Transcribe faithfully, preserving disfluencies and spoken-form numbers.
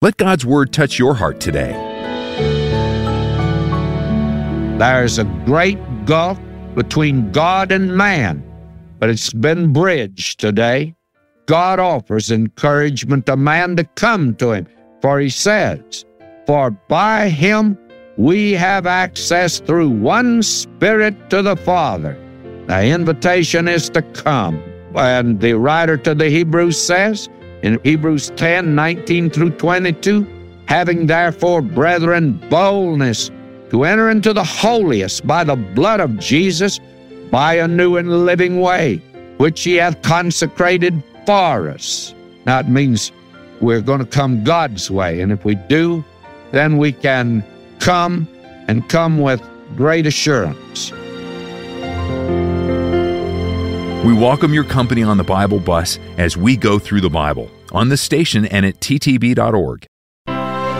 Let God's Word touch your heart today. There's a great gulf between God and man, but it's been bridged today. God offers encouragement to man to come to Him, for He says, "For by Him we have access through one Spirit to the Father." The invitation is to come. And the writer to the Hebrews says, in Hebrews ten, nineteen through twenty-two, "Having therefore, brethren, boldness to enter into the holiest by the blood of Jesus, by a new and living way, which He hath consecrated for us." Now it means we're going to come God's way, and if we do, then we can come and come with great assurance. We welcome your company on the Bible Bus as we go through the Bible, on the station and at T T B dot org.